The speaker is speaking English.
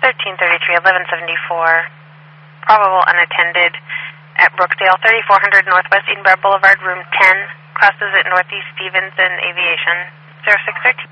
1333, 1174, probable unattended at Brookdale, 3400 Northwest Edinburgh Boulevard, room 10, crosses at Northeast Stevenson Aviation, 0613.